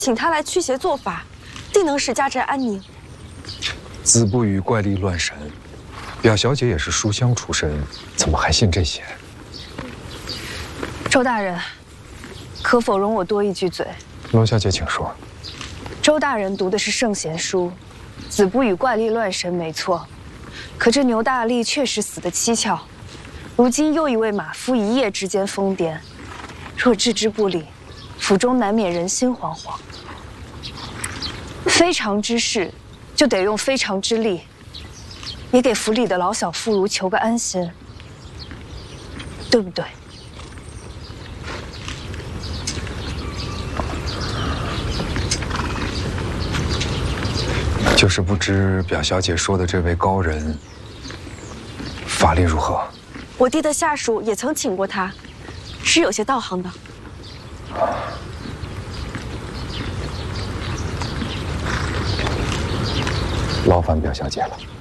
请他来驱邪做法，定能使家宅安宁。 子不语怪力乱神，表小姐也是书香出身，怎么还信这些？ 周大人，可否容我多一句嘴？ 罗小姐，请说。 周大人读的是圣贤书，子不语怪力乱神没错，可这牛大力确实死得蹊跷，如今又一位马夫一夜之间疯癫，若置之不理，府中难免人心惶惶。非常之事，就得用非常之力，也给府里的老小妇孺求个安心，对不对？ 就是不知表小姐说的这位高人法力如何？ 我弟的下属也曾请过他，是有些道行的。 劳烦表小姐了。